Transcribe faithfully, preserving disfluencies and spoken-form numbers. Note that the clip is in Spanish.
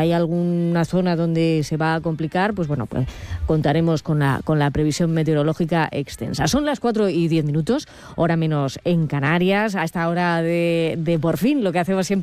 hay alguna zona donde se va a complicar, pues bueno, pues contaremos con la, con la previsión meteorológica extensa. Son las cuatro y diez minutos, hora menos en Canarias, a esta hora de, de por fin, lo que hacemos siempre